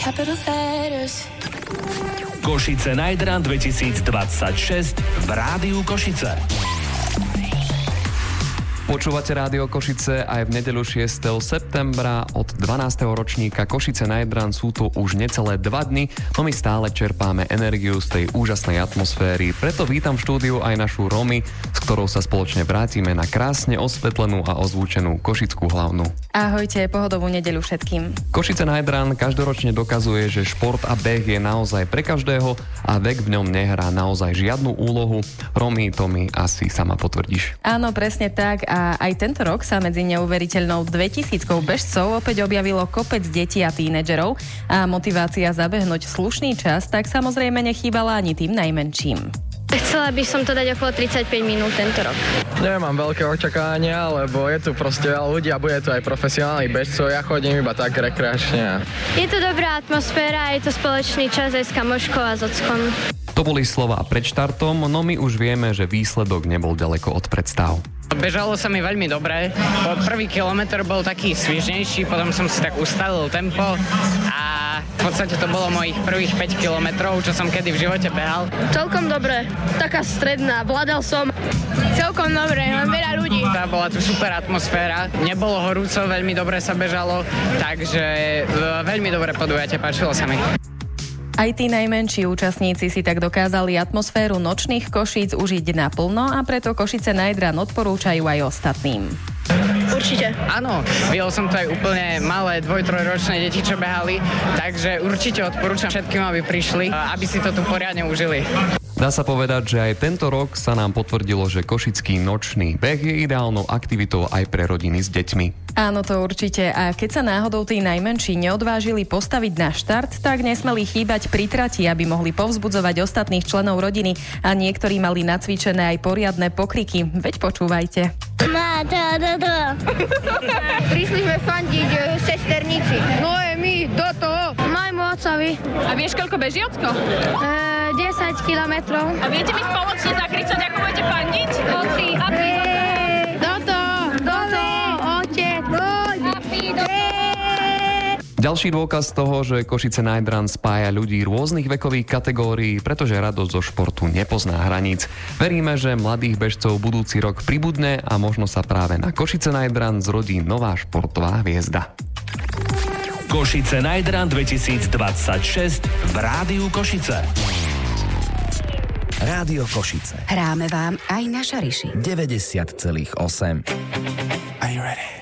capital letters. Košice Night Run 2026 v Rádiu Košice. Počúvate Rádio Košice aj v nedeľu 6. septembra od 12. ročníka Košice Night Run sú tu už necelé 2 dny, no my stále čerpáme energiu z tej úžasnej atmosféry. Preto vítam v štúdiu aj našu Romy, s ktorou sa spoločne vrátime na krásne osvetlenú a ozvučenú Košickú hlavnú. Ahojte, pohodovú nedeľu všetkým. Košice Night Run každoročne dokazuje, že šport a beh je naozaj pre každého a vek v ňom nehrá naozaj žiadnu úlohu. Romy, to mi asi sama potvrdíš. Áno, presne tak. A aj tento rok sa medzi neuveriteľnou 2000 bežcov opäť objavilo kopec detí a tínedžerov a motivácia zabehnúť slušný čas tak samozrejme nechýbala ani tým najmenším. Chcela by som to dať okolo 35 minút tento rok. Nemám veľké očakávania, lebo je tu proste veľa ľudí a bude tu aj profesionálny bežcov, ja chodím iba tak rekreačne. Je to dobrá atmosféra, je to spoločný čas aj s kamoškou a s ockom. To boli slová pred štartom, no my už vieme, že výsledok nebol ďaleko od predstav. Bežalo sa mi veľmi dobre. Prvý kilometr bol taký svižnejší, potom som si tak ustalil tempo a v podstate to bolo mojich prvých 5 kilometrov, čo som kedy v živote behal. Celkom dobre, taká stredná, vládal som. Celkom dobre, len veľa ľudí. Bola tu super atmosféra, nebolo horúco, veľmi dobre sa bežalo, takže veľmi dobre podujatie, páčilo sa mi. Aj tí najmenší účastníci si tak dokázali atmosféru nočných Košíc užiť naplno a preto Košice Night Run odporúčajú aj ostatným. Určite. Áno, videl som to aj úplne malé 2-3 ročné deti, čo behali, takže určite odporúčam všetkým, aby prišli, aby si to tu poriadne užili. Dá sa povedať, že aj tento rok sa nám potvrdilo, že košický nočný beh je ideálnou aktivitou aj pre rodiny s deťmi. Áno, to určite. A keď sa náhodou tí najmenší neodvážili postaviť na štart, tak nesmeli chýbať pri trati, aby mohli povzbudzovať ostatných členov rodiny a niektorí mali nacvičené aj poriadne pokriky. Veď počúvajte. Prišli sme fandiť sesternici. No je my, toto. Majmu ocovi. A vieš, koľko beží ocko? 10 kilometrov. A viete mi spoločne zakričať, ako budete fandiť? Oci, happy, Toto, otec, Ďalší dôkaz toho, že Košice Night Run spája ľudí rôznych vekových kategórií, pretože radosť zo športu nepozná hraníc. Veríme, že mladých bežcov budúci rok pribudne a možno sa práve na Košice Night Run zrodí nová športová hviezda. Košice Night Run 2026 v Rádiu Košice. Rádio Košice. Hráme vám aj na Šariši. 90,8. Are you ready?